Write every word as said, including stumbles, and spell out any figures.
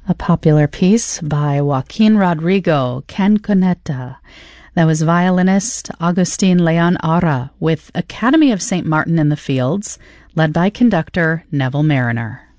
A popular piece by Joaquin Rodrigo, Canconetta. That was violinist Agustin Leon Ara with Academy of Saint Martin in the Fields, led by conductor Neville Mariner.